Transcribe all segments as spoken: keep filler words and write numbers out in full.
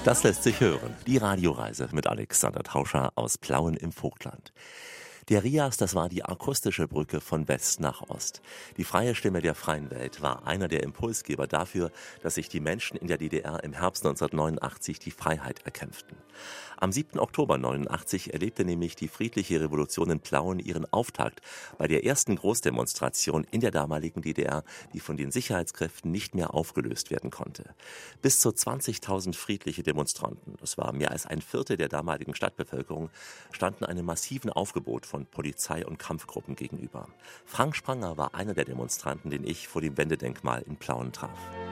Das lässt sich hören. Die Radioreise mit Alexander Tauscher aus Plauen im Vogtland. Der Rias, das war die akustische Brücke von West nach Ost. Die freie Stimme der freien Welt war einer der Impulsgeber dafür, dass sich die Menschen in der D D R im Herbst neunzehnhundertneunundachtzig die Freiheit erkämpften. Am siebten Oktober neunundachtzig erlebte nämlich die friedliche Revolution in Plauen ihren Auftakt bei der ersten Großdemonstration in der damaligen D D R, die von den Sicherheitskräften nicht mehr aufgelöst werden konnte. Bis zu zwanzigtausend friedliche Demonstranten, das war mehr als ein Viertel der damaligen Stadtbevölkerung, standen einem massiven Aufgebot von Polizei und Kampfgruppen gegenüber. Frank Spranger war einer der Demonstranten, den ich vor dem Wendedenkmal in Plauen traf.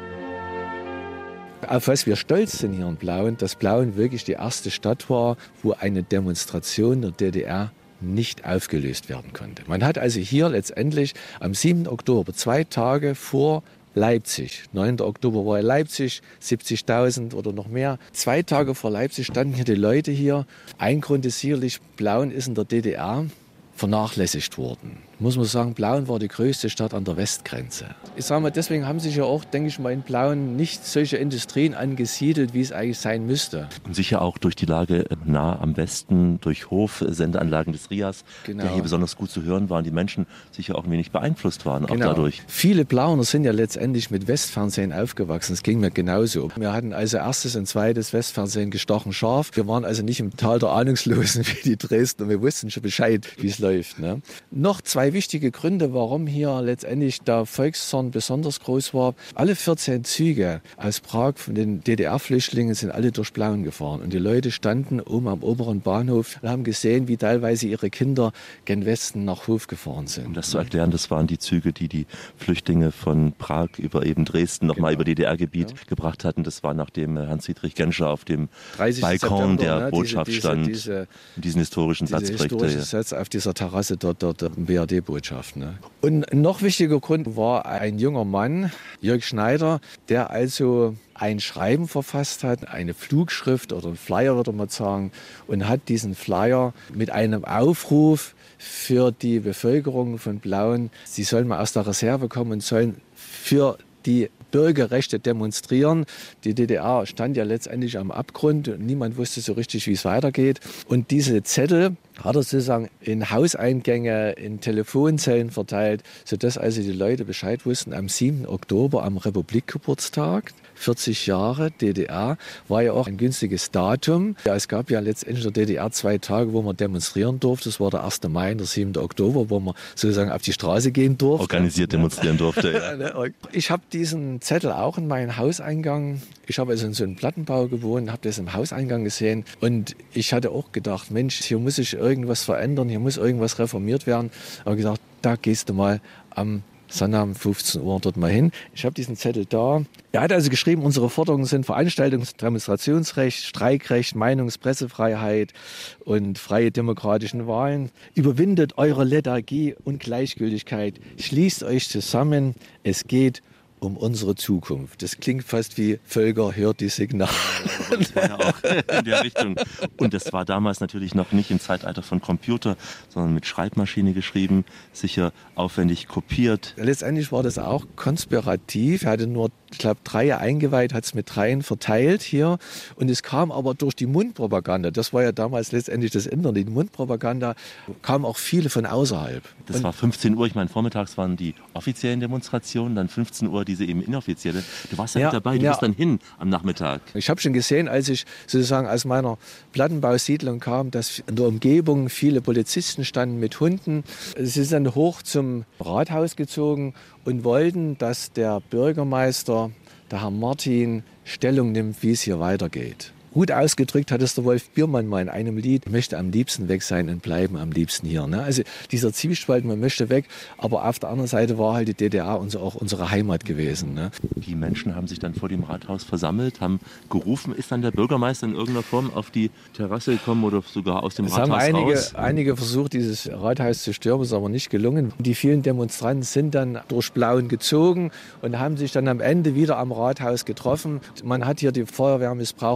Auf was wir stolz sind hier in Plauen, dass Plauen wirklich die erste Stadt war, wo eine Demonstration der D D R nicht aufgelöst werden konnte. Man hat also hier letztendlich am siebten Oktober, zwei Tage vor Leipzig, neunten Oktober war in Leipzig, siebzigtausend oder noch mehr. Zwei Tage vor Leipzig standen hier die Leute hier. Ein Grund ist sicherlich, Plauen ist in der D D R vernachlässigt worden. Muss man sagen, Plauen war die größte Stadt an der Westgrenze. Ich sage mal, deswegen haben sich ja auch, denke ich mal, in Plauen nicht solche Industrien angesiedelt, wie es eigentlich sein müsste. Und sicher auch durch die Lage nah am Westen, durch Hofsendeanlagen des Rias, genau, der hier besonders gut zu hören war und die Menschen sicher auch ein wenig beeinflusst waren, genau, auch dadurch. Viele Plauner sind ja letztendlich mit Westfernsehen aufgewachsen. Das ging mir genauso. Wir hatten also erstes und zweites Westfernsehen gestochen scharf. Wir waren also nicht im Tal der Ahnungslosen wie die Dresdner. Wir wussten schon Bescheid, wie es läuft. Ne? Noch zwei wichtige Gründe, warum hier letztendlich der Volkszorn besonders groß war. Alle vierzehn Züge aus Prag von den D D R-Flüchtlingen sind alle durch Plauen gefahren. Und die Leute standen oben am oberen Bahnhof und haben gesehen, wie teilweise ihre Kinder gen Westen nach Hof gefahren sind. Um das zu erklären, das waren die Züge, die die Flüchtlinge von Prag über eben Dresden nochmal genau, über D D R-Gebiet ja. gebracht hatten. Das war nachdem Hans-Dietrich Genscher auf dem dreißigsten Balkon September, der ne, Botschaft diese, stand diese, und diesen historischen diese Satz historische prägte. Satz auf dieser Terrasse der, der, der B R D-Botschaft. Ne? Und ein noch wichtiger Grund war ein junger Mann, Jörg Schneider, der also ein Schreiben verfasst hat, eine Flugschrift oder ein Flyer, würde man sagen, und hat diesen Flyer mit einem Aufruf für die Bevölkerung von Plauen, sie sollen mal aus der Reserve kommen und sollen für die Bürgerrechte demonstrieren. Die D D R stand ja letztendlich am Abgrund und niemand wusste so richtig, wie es weitergeht. Und diese Zettel hat er sozusagen in Hauseingänge, in Telefonzellen verteilt, sodass also die Leute Bescheid wussten. Am siebten Oktober, am Republikgeburtstag, vierzig Jahre D D R, war ja auch ein günstiges Datum. Ja, es gab ja letztendlich in der D D R zwei Tage, wo man demonstrieren durfte. Das war der erste Mai und der siebte Oktober, wo man sozusagen auf die Straße gehen durfte. Organisiert demonstrieren durfte. Ja. Ich habe diesen Zettel auch in meinen Hauseingang. Ich habe also in so einem Plattenbau gewohnt, habe das im Hauseingang gesehen. Und ich hatte auch gedacht, Mensch, hier muss sich irgendwas verändern, hier muss irgendwas reformiert werden. Aber gesagt, da gehst du mal am Sonntag um fünfzehn Uhr dort mal hin. Ich habe diesen Zettel da. Er hat also geschrieben, unsere Forderungen sind Veranstaltungs- und Demonstrationsrecht, Streikrecht, Meinungs-, Pressefreiheit und freie demokratische Wahlen. Überwindet eure Lethargie und Gleichgültigkeit. Schließt euch zusammen. Es geht um unsere Zukunft. Das klingt fast wie Völker, hört die Signale. Das war ja auch in der Richtung. Und das war damals natürlich noch nicht im Zeitalter von Computer, sondern mit Schreibmaschine geschrieben, sicher aufwendig kopiert. Letztendlich war das auch konspirativ. Er hatte nur, ich glaube, drei eingeweiht, hat es mit dreien verteilt hier. Und es kam aber durch die Mundpropaganda. Das war ja damals letztendlich das Internet. Die Mundpropaganda kam auch viele von außerhalb. Das Und war fünfzehn Uhr. Ich meine, vormittags waren die offiziellen Demonstrationen, dann fünfzehn Uhr diese eben inoffizielle. Du warst ja, ja mit dabei, du ja. bist dann hin am Nachmittag. Ich habe schon gesehen, als ich sozusagen aus meiner Plattenbausiedlung kam, dass in der Umgebung viele Polizisten standen mit Hunden. Sie sind dann hoch zum Rathaus gezogen und wollten, dass der Bürgermeister, der Herr Martin, Stellung nimmt, wie es hier weitergeht. Gut ausgedrückt hat es der Wolf Biermann mal in einem Lied, ich möchte am liebsten weg sein und bleiben am liebsten hier. Ne? Also dieser Zwiespalt, man möchte weg, aber auf der anderen Seite war halt die D D R unser, auch unsere Heimat gewesen. Ne? Die Menschen haben sich dann vor dem Rathaus versammelt, haben gerufen. Ist dann der Bürgermeister in irgendeiner Form auf die Terrasse gekommen oder sogar aus dem es Rathaus haben einige, raus? einige versucht, dieses Rathaus zu stürmen, ist aber nicht gelungen. Die vielen Demonstranten sind dann durch Plauen gezogen und haben sich dann am Ende wieder am Rathaus getroffen. Man hat hier die Feuerwehr missbraucht, die hier runter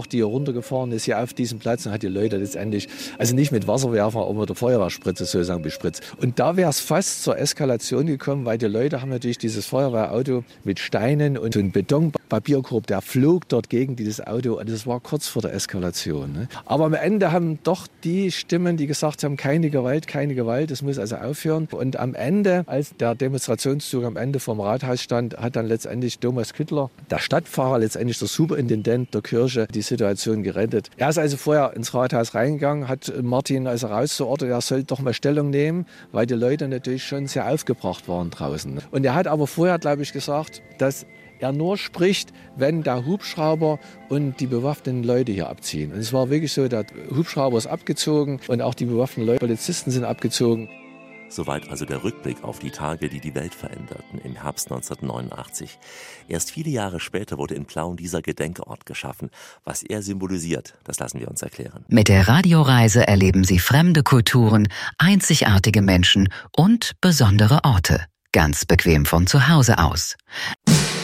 runtergefahren ist hier auf diesem Platz und hat die Leute letztendlich, also nicht mit Wasserwerfer, aber mit der Feuerwehrspritze sozusagen bespritzt. Und da wäre es fast zur Eskalation gekommen, weil die Leute haben natürlich dieses Feuerwehrauto mit Steinen und so einen Betonpapierkorb, der flog dort gegen dieses Auto und das war kurz vor der Eskalation. Ne? Aber am Ende haben doch die Stimmen, die gesagt haben, keine Gewalt, keine Gewalt, das muss also aufhören. Und am Ende, als der Demonstrationszug am Ende vom Rathaus stand, hat dann letztendlich Thomas Küttler, der Stadtpfarrer, letztendlich der Superintendent der Kirche, die Situation gerettet. Er ist also vorher ins Rathaus reingegangen, hat Martin also rauszuordnen, er soll doch mal Stellung nehmen, weil die Leute natürlich schon sehr aufgebracht waren draußen. Und er hat aber vorher, glaube ich, gesagt, dass er nur spricht, wenn der Hubschrauber und die bewaffneten Leute hier abziehen. Und es war wirklich so, der Hubschrauber ist abgezogen und auch die bewaffneten Leute, Polizisten sind abgezogen. Soweit also der Rückblick auf die Tage, die die Welt veränderten im Herbst neunzehnhundertneunundachtzig. Erst viele Jahre später wurde in Plauen dieser Gedenkort geschaffen. Was er symbolisiert, das lassen wir uns erklären. Mit der Radioreise erleben Sie fremde Kulturen, einzigartige Menschen und besondere Orte. Ganz bequem von zu Hause aus.